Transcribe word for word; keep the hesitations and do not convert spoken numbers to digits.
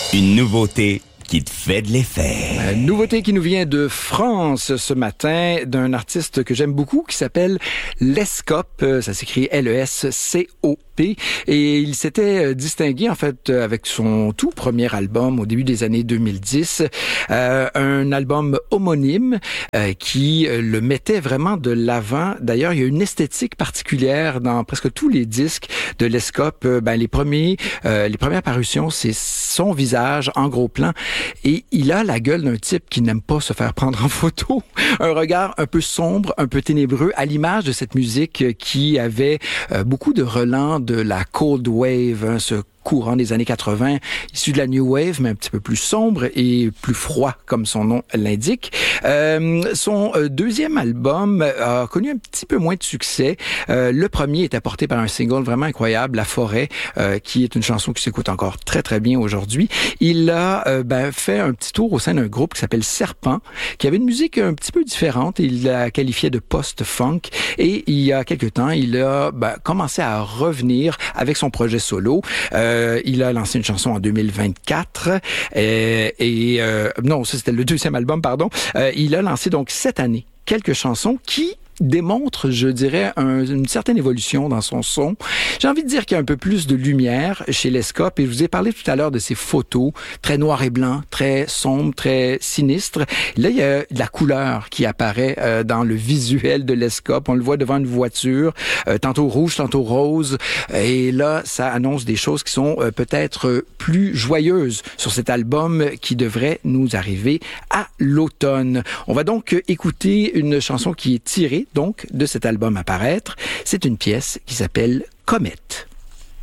Une nouveauté qui te fait de l'effet. Une nouveauté qui nous vient de France ce matin, d'un artiste que j'aime beaucoup qui s'appelle Lescope. Ça s'écrit L E S C O P. Et il s'était distingué en fait avec son tout premier album au début des années deux mille dix, euh, un album homonyme euh, qui le mettait vraiment de l'avant. D'ailleurs, il y a une esthétique particulière dans presque tous les disques de Lescope. Ben les premiers, euh, les premières parutions, c'est son visage en gros plan. Et il a la gueule d'un type qui n'aime pas se faire prendre en photo. Un regard un peu sombre, un peu ténébreux, à l'image de cette musique qui avait euh, beaucoup de relents de la Cold Wave, hein, ce courant des années quatre-vingts, issu de la New Wave, mais un petit peu plus sombre et plus froid, comme son nom l'indique. Euh, son euh, deuxième album a connu un petit peu moins de succès. Euh, le premier était porté par un single vraiment incroyable, La Forêt, euh, qui est une chanson qui s'écoute encore très, très bien aujourd'hui. Il a euh, ben, fait un petit tour au sein d'un groupe qui s'appelle Serpent, qui avait une musique un petit peu différente. Il la qualifiait de post-funk. Et il y a quelque temps, il a ben, commencé à revenir avec son projet solo. Euh, Euh, il a lancé une chanson en deux mille vingt-quatre et, et euh, non, ça c'était le deuxième album, pardon. Euh, il a lancé donc cette année quelques chansons qui démontre, je dirais, un, une certaine évolution dans son son. J'ai envie de dire qu'il y a un peu plus de lumière chez Lescope et je vous ai parlé tout à l'heure de ses photos très noir et blanc, très sombres, très sinistres. Là, il y a de la couleur qui apparaît euh, dans le visuel de Lescope. On le voit devant une voiture, euh, tantôt rouge, tantôt rose. Et là, ça annonce des choses qui sont euh, peut-être plus joyeuses sur cet album qui devrait nous arriver à l'automne. On va donc écouter une chanson qui est tirée donc de cet album à paraître. C'est une pièce qui s'appelle Comète.